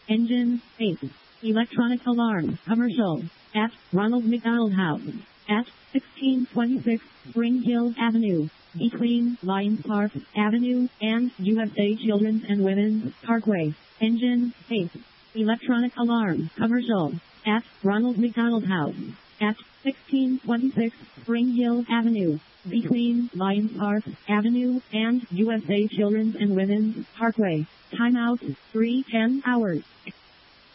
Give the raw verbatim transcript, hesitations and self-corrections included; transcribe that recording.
Engine, eight. Electronic alarm, commercial, at Ronald McDonald House, at sixteen twenty-six Spring Hill Avenue, between Lions Park Avenue and U S A Children's and Women's Parkway. Engine, eight. Electronic alarm, commercial, at Ronald McDonald House, at sixteen twenty-six Spring Hill Avenue, between Lions Park Avenue and U S A Children's and Women's Parkway. Timeout, three ten hours.